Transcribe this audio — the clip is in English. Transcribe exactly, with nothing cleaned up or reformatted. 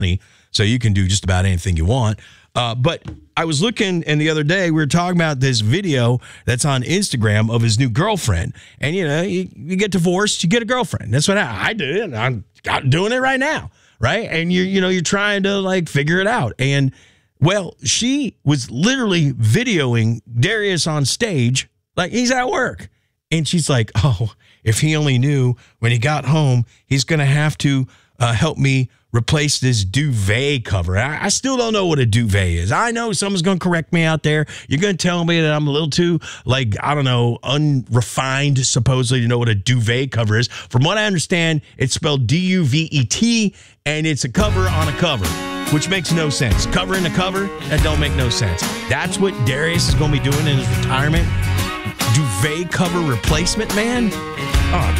money, so you can do just about anything you want. Uh, but I was looking, and the other day we were talking about this video that's on Instagram of his new girlfriend. And, you know, you, you get divorced, you get a girlfriend. That's what I, I did. And I'm, I'm doing it right now, right? And, you you know, you're trying to, like, figure it out. And, well, she was literally videoing Darius on stage like he's at work. And she's like, oh, if he only knew when he got home, he's going to have to uh, help me replace this duvet cover. I, I still don't know what a duvet is. I know someone's going to correct me out there. You're going to tell me that I'm a little too, like, I don't know, unrefined, supposedly, to know what a duvet cover is. From what I understand, it's spelled D U V E T, and it's a cover on a cover, which makes no sense. Covering a cover, that don't make no sense. That's what Darius is going to be doing in his retirement. Duvet cover replacement, man? Oh,